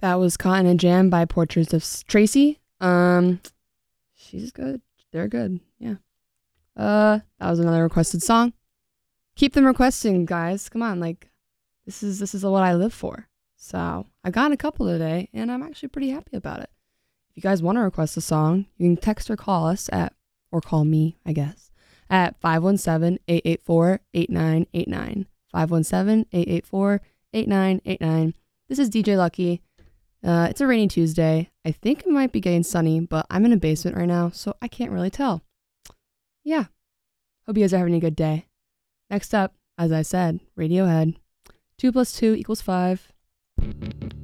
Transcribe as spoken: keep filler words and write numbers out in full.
That was Cotton and Jam by Portraits of S- Tracy. Um, she's good. They're good. Yeah. Uh, that was another requested song. Keep them requesting, guys. Come on, like this is this is what I live for. So I've gotten a couple today, and I'm actually pretty happy about it. If you guys want to request a song, you can text or call us at, or call me, I guess, at five one seven, eight eight four, eight nine eight nine. five one seven, eight eight four, eight nine eight nine. This is D J Lucky. Uh, it's a rainy Tuesday. I think it might be getting sunny, but I'm in a basement right now, so I can't really tell. Yeah. Hope you guys are having a good day. Next up, as I said, Radiohead. Two plus two equals five.